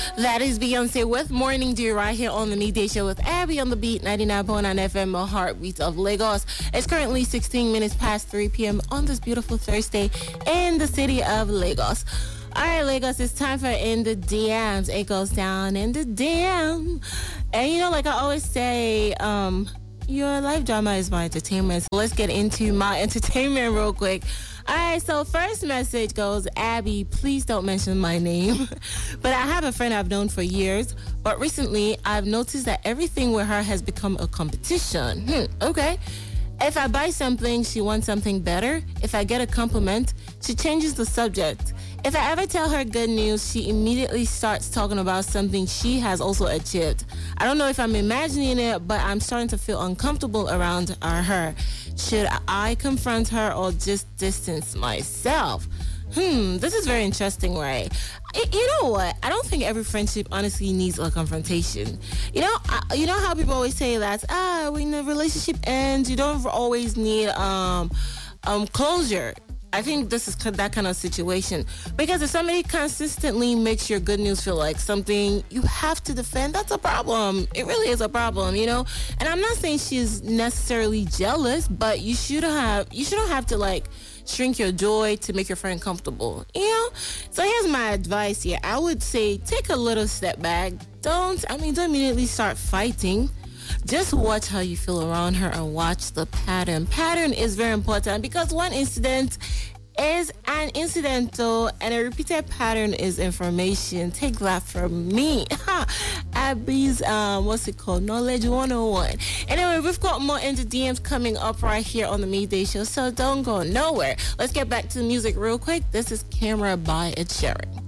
That is Beyonce with Morning Dew right here on the Midday Show with Abby on the beat, 99.9 FM, a heartbeat of Lagos. It's currently 16 minutes past 3 p.m. on this beautiful Thursday in the city of Lagos. All right, Lagos, it's time for In the DMs. It goes down in the DM. And, like I always say, your life drama is my entertainment. So let's get into my entertainment real quick. All right, so first message goes, Abby, please don't mention my name. But I have a friend I've known for years. But recently, I've noticed that everything with her has become a competition. Okay. If I buy something, she wants something better. If I get a compliment, she changes the subject. If I ever tell her good news, she immediately starts talking about something she has also achieved. I don't know if I'm imagining it, but I'm starting to feel uncomfortable around her. Should I confront her or just distance myself? This is very interesting, right? You know what? I don't think every friendship honestly needs a confrontation. You know how people always say that when a relationship ends, you don't always need closure. I think this is that kind of situation. Because if somebody consistently makes your good news feel like something you have to defend, that's a problem. It really is a problem, And I'm not saying she's necessarily jealous, but you shouldn't have to shrink your joy to make your friend comfortable, So here's my advice here. I would say take a little step back. Don't immediately start fighting. Just watch how you feel around her and watch the pattern. Pattern is very important because one incident is an incidental and a repeated pattern is information. Take that from me. Abby's, Knowledge 101. Anyway, we've got more into DMs coming up right here on the Midday Show, so don't go nowhere. Let's get back to the music real quick. This is Camera by Ed Sheeran.